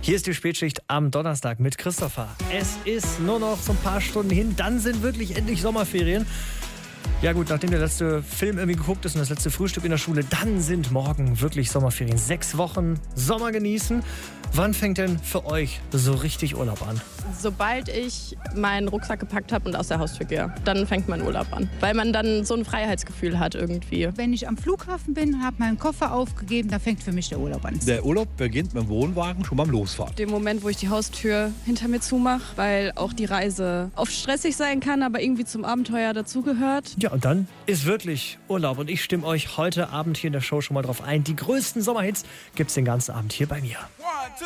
Hier ist die Spätschicht am Donnerstag mit Christopher. Es ist nur noch so ein paar Stunden hin, dann sind wirklich endlich Sommerferien. Ja gut, nachdem der letzte Film irgendwie geguckt ist und das letzte Frühstück in der Schule, dann sind morgen wirklich Sommerferien. 6 Wochen Sommer genießen. Wann fängt denn für euch so richtig Urlaub an? Sobald ich meinen Rucksack gepackt habe und aus der Haustür gehe, dann fängt mein Urlaub an. Weil man dann so ein Freiheitsgefühl hat irgendwie. Wenn ich am Flughafen bin, habe meinen Koffer aufgegeben, da fängt für mich der Urlaub an. Der Urlaub beginnt mit dem Wohnwagen schon beim Losfahren. Dem Moment, wo ich die Haustür hinter mir zumache, weil auch die Reise oft stressig sein kann, aber irgendwie zum Abenteuer dazugehört. Ja, und dann ist wirklich Urlaub. Und ich stimme euch heute Abend hier in der Show schon mal drauf ein. Die größten Sommerhits gibt's den ganzen Abend hier bei mir.